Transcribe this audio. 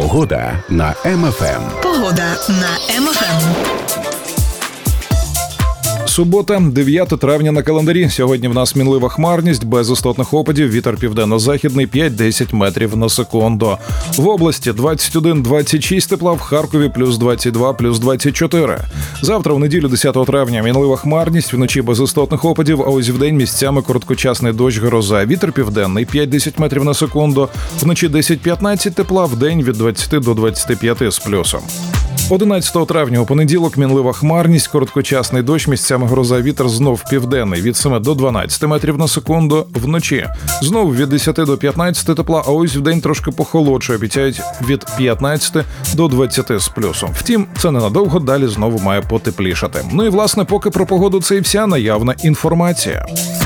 Погода на МФМ. Погода на МФМ. Субота, 9 травня на календарі. Сьогодні в нас мінлива хмарність, без істотних опадів, вітер південно-західний 5-10 метрів на секунду. В області 21-26 тепла, в Харкові плюс 22, плюс 24. Завтра, в неділю 10 травня, мінлива хмарність, вночі без істотних опадів, а ось вдень місцями короткочасний дощ, гроза. Вітер південний 5-10 метрів на секунду, вночі 10-15 тепла, вдень від 20 до 25 з плюсом. 11 травня у понеділок мінлива хмарність, короткочасний дощ, місцями гроза, вітер знов південний від 7 до 12 метрів на секунду, вночі знов від 10 до 15 тепла, а ось вдень трошки похолодше, обіцяють від 15 до 20 з плюсом. Втім, це ненадовго, далі знову має потеплішати. Ну і власне, поки про погоду це і вся наявна інформація.